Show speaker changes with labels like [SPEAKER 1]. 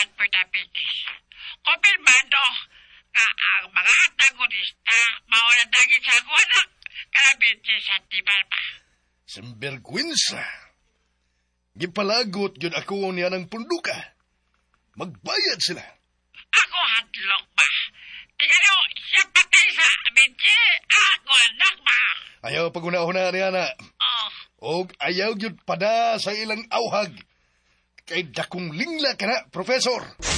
[SPEAKER 1] salamat for diabetes. Kumpirmado nga ang mga antagonista mauna dagit sa ako anak kalabitin sa tibalba.
[SPEAKER 2] Sambergwinsa. Gipalagot yun ako niya ng punduka. Magbayad sila.
[SPEAKER 1] Ako hadlok ba? Tingalo, siya patay sa Benji. Ako anak ba?
[SPEAKER 2] Ayaw pag-una-una niya na.
[SPEAKER 1] Oh.
[SPEAKER 2] Og ayaw yun pada sa ilang awhag. Kay dakong lingla ka na, Professor.